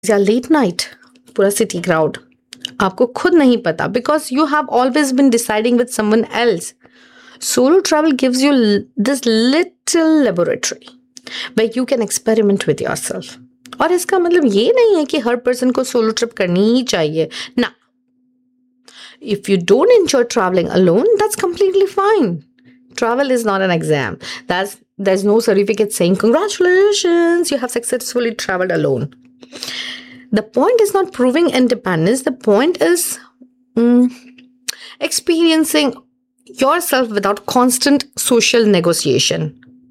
या late night पूरा city crowd, आपको खुद नहीं पता because you have always been deciding with someone else. Solo travel gives you this little laboratory where you can experiment with yourself. और इसका मतलब ये नहीं है कि हर पर्सन को सोलो ट्रिप करनी ही चाहिए ना. If you don't enjoy traveling alone, that's completely fine. Travel is not an exam. There's no certificate saying congratulations, you have successfully traveled alone. The point is not proving independence. The point is experiencing yourself without constant social negotiation.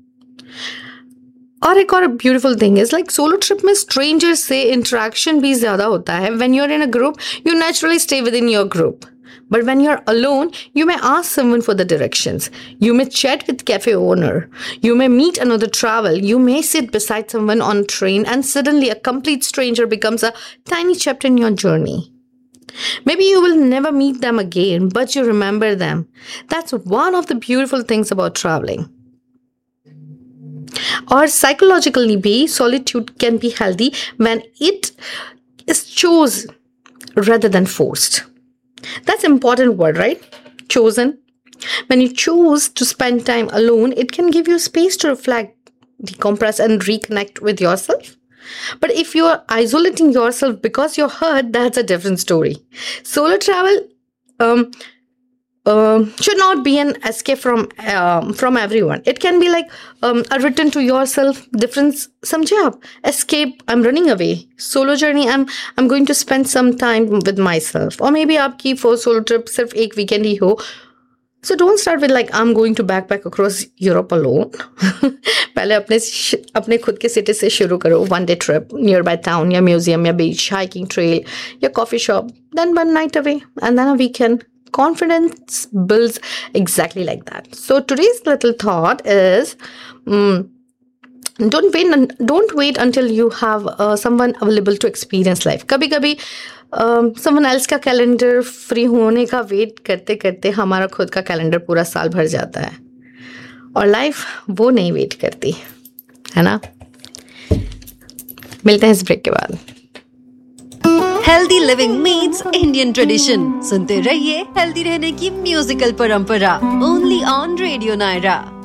और एक और beautiful thing is like solo trip में stranger से interaction भी ज्यादा होता है. When you are in a group you naturally stay with in your group, but when you're alone you may ask someone for the directions, you may chat with cafe owner, you may meet another travel, you may sit beside someone on a train, and suddenly a complete stranger becomes a tiny chapter in your journey. Maybe you will never meet them again, but you remember them. That's one of the beautiful things about traveling. Or psychologically be, solitude can be healthy when it is chosen rather than forced. That's an important word, right? Chosen. When you choose to spend time alone, it can give you space to reflect, decompress, and reconnect with yourself. But if you are isolating yourself because you're hurt, that's a different story. Solo travel should not be an escape from everyone. It can be like a return to yourself. Difference समझे आप? Escape, I'm running away. Solo journey, I'm going to spend some time with myself. Or maybe आपकी first solo trip सिर्फ एक weekend ही हो. So don't start with like I'm going to backpack across Europe alone. पहले अपने खुद के city से शुरू करो. One day trip, nearby town, या म्यूजियम, या बीच, hiking trail, या coffee shop. Then one night away, and then a weekend. Confidence builds exactly like that. So today's little thought is don't wait until you have someone available to experience life. कभी-कभी someone else का calendar free होने का wait करते करते हमारा खुद का calendar पूरा साल भर जाता है, और लाइफ वो नहीं वेट करती है ना. मिलते हैं इस ब्रेक के बाद. Healthy living meets Indian tradition. सुनते रहिए हेल्दी रहने की म्यूजिकल परंपरा. Only on radio Naira.